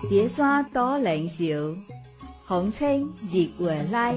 蝶山多靈秀，風清日月來。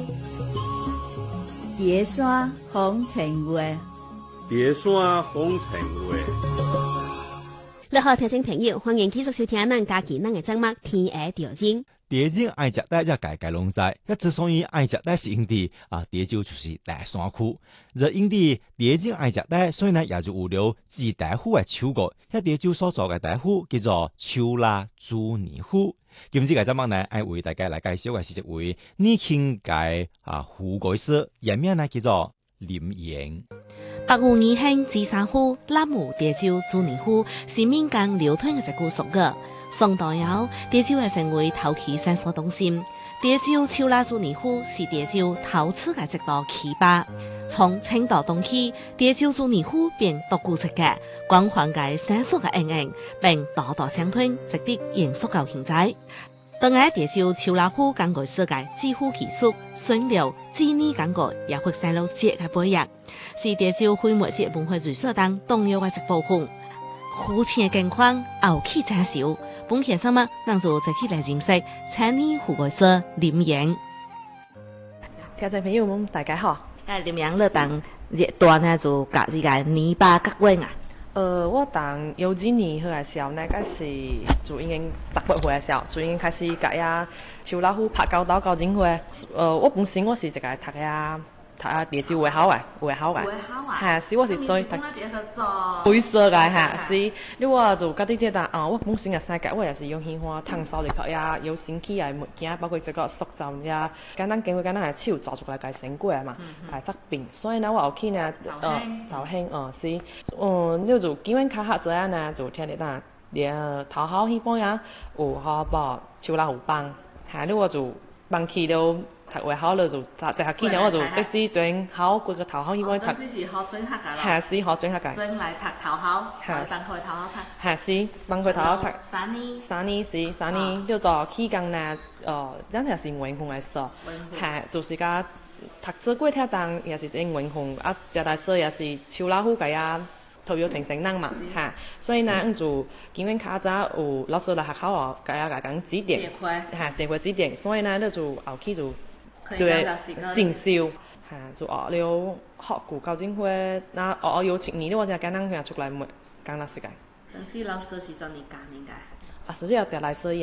蝶山風情月， 蝶山風情月。 你好，聽眾朋友，歡迎繼續收聽咱家己咱嘅節目《天涯調整》。 蝶種愛食帶，只家攏知。一之所以愛食帶是因地啊，蝶洲就是大山區。而因地蝶種愛食帶，所以呢也就有了自大虎嘅手稿。一蝶洲所做嘅大虎叫做秋拉朱尼虎。今次嘅節目呢，愛為大家來介紹嘅是一位年輕嘅虎改師，原名呢叫做林賢。 白虎二兄自殺虎，南無蝶洲朱尼虎，是民間流傳嘅一句俗語。宋代後，蝶洲係成為陶器生產中心。蝶洲秋拉朱尼虎是蝶洲陶瓷嘅一道奇葩。從清代中期，蝶洲朱尼虎便獨具一格，廣泛嘅生產嘅應用，並代代相傳，直至延續到現在。當喺蝶洲秋拉虎感覺世界幾乎技術、順流、智力感覺也會細路節嘅背影，是蝶洲非物質文化遺產當重要嘅一部分。虎前嘅境況，後起真少。本期節目，咱就一起來認識青年虎改師林賢。 聽眾朋友們，大家好。 林賢，你當熱段呢就隔呢個泥巴隔溫啊？ 我當幼稚園嗰個時候呢，嗰時就已經18歲嘅時候，就已經開始隔呀秋拉虎拍教導教整會。我本身我是一個讀呀。讀蝶洲會考嘅，係是我是最讀會社嘅嚇，是你話就嗰啲啲但我本身嘅性格我也是有喜歡探索嚟學呀，有新奇嘅物件，包括這個塑造呀，簡單經過簡單係手做出來嘅成果嘛，係質變，所以呢我後期呢就興是你就基本卡下這樣呢就聽得到，連頭考希望呀有學報秋拉虎幫，係你話就幫佢都。讀會考了就就學期呢，我就即使轉考嗰個頭考希望讀。 是學轉學㗎咯。 係是學轉學㗎。 轉來讀頭考，來幫佢頭考讀。 係是幫佢頭考讀。三年，叫做期間呢，真係是運動嘅事。係就是講讀這幾條當也是因運動啊，加大說也是秋拉虎嘅啊。頭要定成人嘛，嚇，所以呢，就基本卡早有老師來學校哦，解講指點，嚇，這塊指點，所以呢，你就後期就對進修，嚇，就學了學過教整會，那學有7年，我就簡單佢出來冇講那時間。 當時老師是做你教你㗎？ 啊，實際就來說。